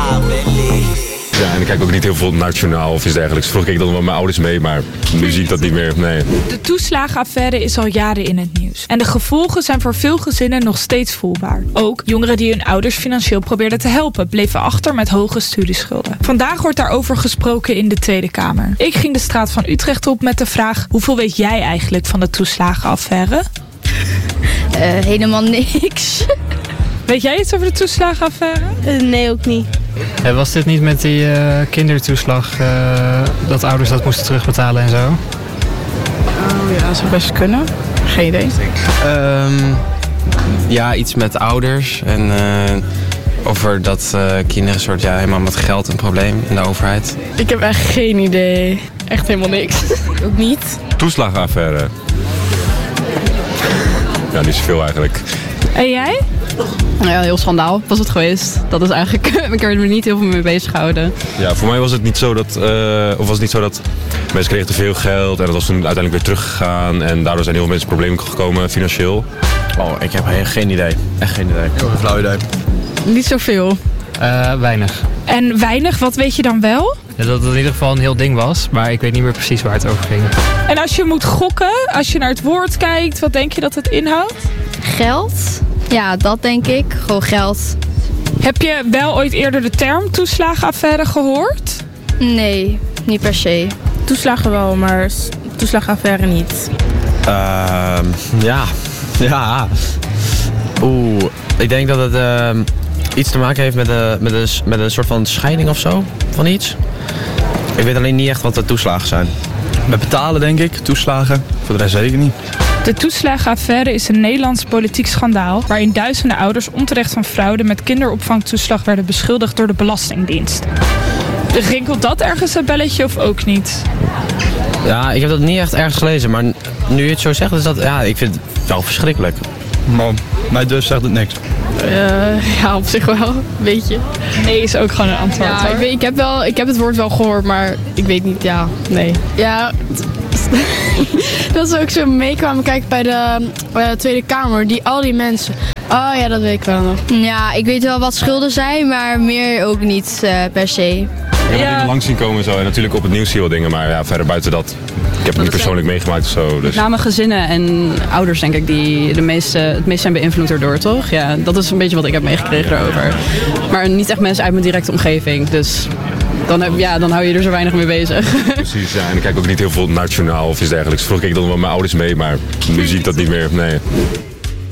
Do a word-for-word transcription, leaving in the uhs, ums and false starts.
Ja, en ik kijk ook niet heel veel nationaal of iets dergelijks. Vroeger keek ik dan met mijn ouders mee, maar nu zie ik dat niet meer. Nee. De toeslagenaffaire is al jaren in het nieuws. En de gevolgen zijn voor veel gezinnen nog steeds voelbaar. Ook jongeren die hun ouders financieel probeerden te helpen, bleven achter met hoge studieschulden. Vandaag wordt daarover gesproken in de Tweede Kamer. Ik ging de straat van Utrecht op met de vraag: hoeveel weet jij eigenlijk van de toeslagenaffaire? Uh, helemaal niks. Weet jij iets over de toeslagenaffaire? Uh, nee, ook niet. Hey, was dit niet met die uh, kindertoeslag, uh, dat ouders dat moesten terugbetalen en zo? Oh ja, dat zou best kunnen. Geen idee. Um, ja, iets met ouders en uh, over dat uh, kinderen soort, ja, helemaal met geld een probleem in de overheid. Ik heb echt geen idee. Echt helemaal niks. Ook niet. Toeslagenaffaire. Ja, niet zoveel eigenlijk. En jij? Ja, heel schandaal was het geweest. Dat is eigenlijk, ik heb er niet heel veel mee bezig gehouden. Ja, voor mij was het niet zo dat, uh, of was het niet zo dat mensen kregen te veel geld en dat was toen uiteindelijk weer teruggegaan en daardoor zijn heel veel mensen problemen gekomen financieel. Oh, ik heb geen idee. Echt geen idee. Heel een flauw idee. Niet zoveel. Uh, weinig. En weinig, wat weet je dan wel? Ja, dat het in ieder geval een heel ding was, maar ik weet niet meer precies waar het over ging. En als je moet gokken, als je naar het woord kijkt, wat denk je dat het inhoudt? Geld? Ja, dat denk ik. Gewoon geld. Heb je wel ooit eerder de term toeslagenaffaire gehoord? Nee, niet per se. Toeslagen wel, maar toeslagenaffaire niet. Uh, ja. Ja. Oeh, ik denk dat het uh, iets te maken heeft met, de, met, de, met een soort van scheiding of zo. Van iets. Ik weet alleen niet echt wat de toeslagen zijn. Met betalen denk ik, toeslagen. Voor de rest zeker niet. De toeslagenaffaire is een Nederlands politiek schandaal waarin duizenden ouders onterecht van fraude met kinderopvangtoeslag werden beschuldigd door de Belastingdienst. Rinkelt dat ergens een belletje of ook niet? Ja, ik heb dat niet echt ergens gelezen, maar nu je het zo zegt, is dat, ja, ik vind het wel verschrikkelijk. Maar mij dus zegt het niks. Uh, ja, op zich wel, een beetje. Nee is ook gewoon een antwoord. Ja, ik, weet, ik, heb wel, ik heb het woord wel gehoord, maar ik weet niet, ja, nee. Ja, dat ze ook zo meekwamen kijken bij de uh, Tweede Kamer, die al die mensen. Oh ja, dat weet ik wel nog. Ja, ik weet wel wat schulden zijn, maar meer ook niet uh, per se. Ik heb Ja. dingen langs zien komen en zo en natuurlijk op het nieuws zie je wel dingen, maar ja, verder buiten dat, ik heb het niet persoonlijk meegemaakt of zo. Dus. Met name gezinnen en ouders denk ik die de meeste, het meest zijn beïnvloed erdoor, toch? Ja, dat is een beetje wat ik heb meegekregen daarover. Maar niet echt mensen uit mijn directe omgeving, dus dan, heb, ja, dan hou je er zo weinig mee bezig. Precies, ja, en ik kijk ook niet heel veel nationaal of iets dergelijks. Vroeger keek ik dan met mijn ouders mee, maar nu zie ik dat niet meer. Nee.